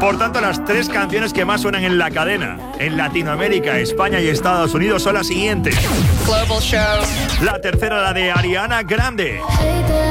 Por tanto, las 3 canciones que más suenan en la cadena, en Latinoamérica, España y Estados Unidos, son las siguientes. Global Show. La tercera, la de Ariana Grande.